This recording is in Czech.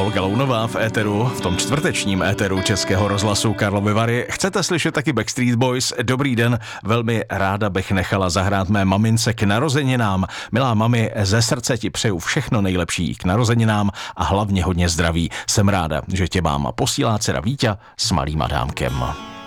Olga Lounová v éteru, v tom čtvrtečním éteru Českého rozhlasu Karlovy Vary. Chcete slyšet taky Backstreet Boys? Dobrý den, velmi ráda bych nechala zahrát mé mamince k narozeninám. Milá mami, ze srdce ti přeju všechno nejlepší k narozeninám a hlavně hodně zdraví. Jsem ráda, že tě mám. Posílá dcera Víťa s malým Adámkem.